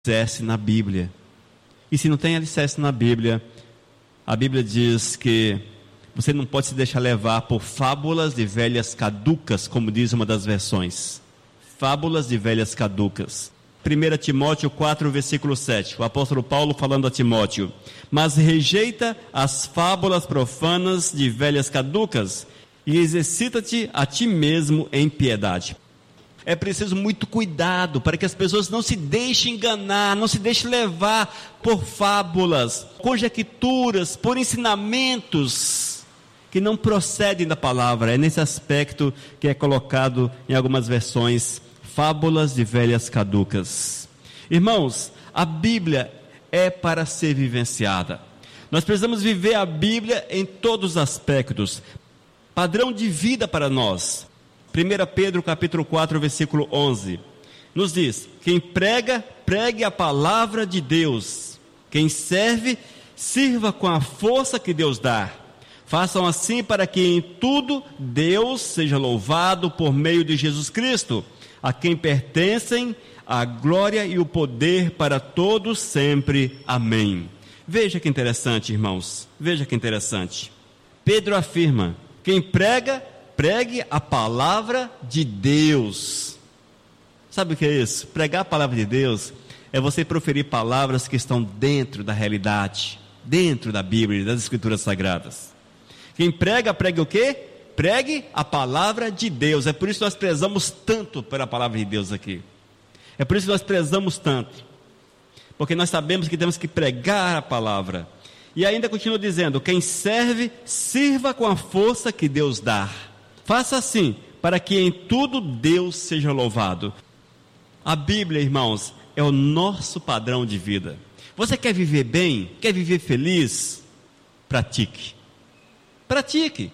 alicerce na Bíblia. E se não tem alicerce na Bíblia, a Bíblia diz que você não pode se deixar levar por fábulas de velhas caducas, como diz uma das versões. Fábulas de velhas caducas. 1 Timóteo 4, versículo 7. O apóstolo Paulo falando a Timóteo: mas rejeita as fábulas profanas de velhas caducas e exercita-te a ti mesmo em piedade. É preciso muito cuidado para que as pessoas não se deixem enganar, não se deixem levar por fábulas, conjecturas, por ensinamentos que não procedem da palavra. É nesse aspecto que é colocado em algumas versões, fábulas de velhas caducas. Irmãos, a Bíblia é para ser vivenciada. Nós precisamos viver a Bíblia em todos os aspectos. Padrão de vida para nós. 1 Pedro capítulo 4, versículo 11, nos diz: quem prega, pregue a palavra de Deus. Quem serve, sirva com a força que Deus dá. Façam assim para que em tudo Deus seja louvado por meio de Jesus Cristo, a quem pertencem a glória e o poder para todos sempre. Amém. Veja que interessante, irmãos. Veja que interessante. Pedro afirma: quem prega, pregue a palavra de Deus. Sabe o que é isso? Pregar a palavra de Deus é você proferir palavras que estão dentro da realidade, dentro da Bíblia, das Escrituras Sagradas. Quem prega, pregue o quê? Pregue a palavra de Deus. É por isso que nós prezamos tanto pela palavra de Deus aqui. É por isso que nós prezamos tanto, porque nós sabemos que temos que pregar a palavra. E ainda continua dizendo: quem serve, sirva com a força que Deus dá. Faça assim, para que em tudo Deus seja louvado. A Bíblia, irmãos, é o nosso padrão de vida. Você quer viver bem? Quer viver feliz? Pratique. Pratique.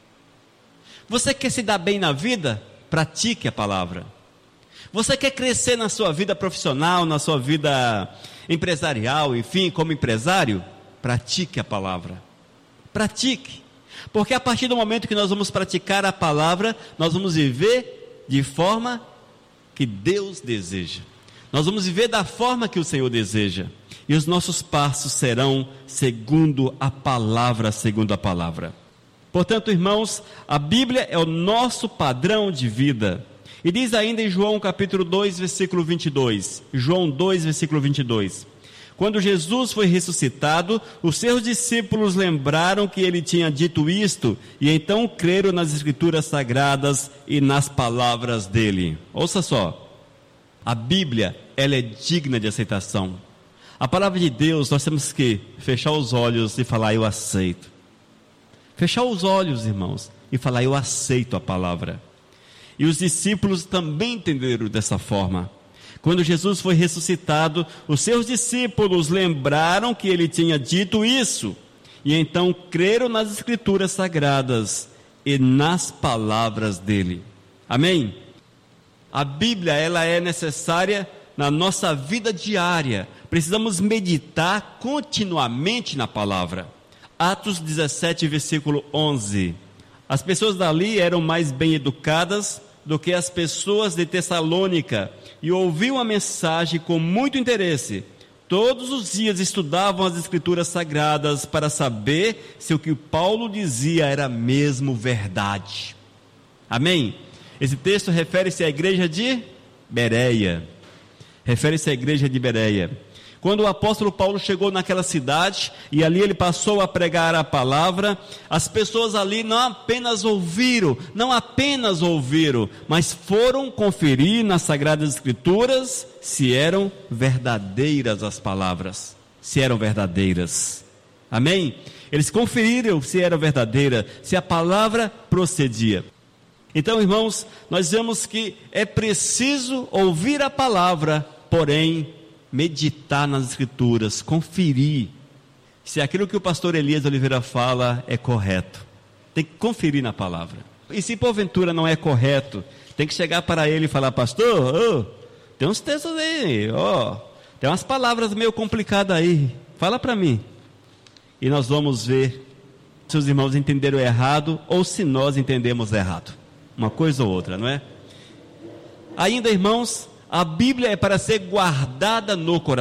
Você quer se dar bem na vida? Pratique a palavra. Você quer crescer na sua vida profissional, na sua vida empresarial, enfim, como empresário? Pratique a palavra. Pratique. Porque a partir do momento que nós vamos praticar a palavra, nós vamos viver de forma que Deus deseja. Nós vamos viver da forma que o Senhor deseja. E os nossos passos serão segundo a palavra, segundo a palavra. Portanto, irmãos, a Bíblia é o nosso padrão de vida. E diz ainda em João capítulo 2, versículo 22. João 2, versículo 22. Quando Jesus foi ressuscitado, os seus discípulos lembraram que ele tinha dito isto, e então creram nas Escrituras Sagradas e nas palavras dele. Ouça só, a Bíblia, ela é digna de aceitação. A palavra de Deus, nós temos que fechar os olhos e falar: eu aceito. Fechar os olhos, irmãos, e falar: eu aceito a palavra. E os discípulos também entenderam dessa forma. Quando Jesus foi ressuscitado, os seus discípulos lembraram que ele tinha dito isso, e então creram nas Escrituras Sagradas e nas palavras dele. Amém? A Bíblia, ela é necessária na nossa vida diária. Precisamos meditar continuamente na palavra. Atos 17, versículo 11. As pessoas dali eram mais bem educadas do que as pessoas de Tessalônica, e ouviam a mensagem com muito interesse. Todos os dias estudavam as Escrituras Sagradas para saber se o que Paulo dizia era mesmo verdade. Amém? Esse texto refere-se à igreja de Bereia. Refere-se à igreja de Bereia. Quando o apóstolo Paulo chegou naquela cidade, e ali ele passou a pregar a palavra, as pessoas ali não apenas ouviram, mas foram conferir nas Sagradas Escrituras se eram verdadeiras as palavras, se eram verdadeiras. Amém? Eles conferiram se era verdadeira, se a palavra procedia. Então, irmãos, nós vemos que é preciso ouvir a palavra, porém meditar nas Escrituras, conferir se aquilo que o pastor Elias Oliveira fala é correto. Tem que conferir na palavra. E se porventura não é correto, tem que chegar para ele e falar: pastor, tem uns textos aí, tem umas palavras meio complicadas aí, fala para mim. E nós vamos ver se os irmãos entenderam errado ou se nós entendemos errado. Uma coisa ou outra, não é? Ainda, irmãos, A Bíblia é para ser guardada no coração.